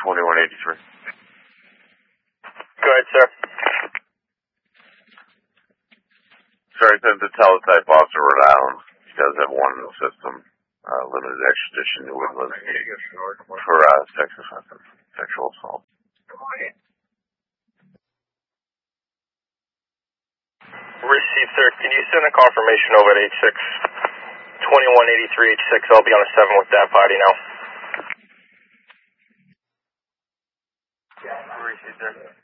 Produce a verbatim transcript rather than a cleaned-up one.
twenty-one eighty-three. Go ahead, sir. Sorry, the, the teletype officer Rhode Island. He does have one in the system. Uh, limited extradition to Woodland for uh, sex offenses, sexual assault. Received, sir. Can you send a confirmation over at eight six twenty-one eighty-three H six? I'll be on a seven with that party now. Received, sir.